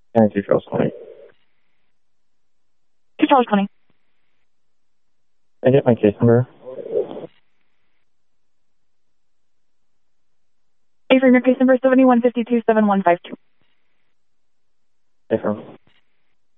2 Charles County. 2 Charles County. Can I get my case number? A for your case number 71527152. Affirm.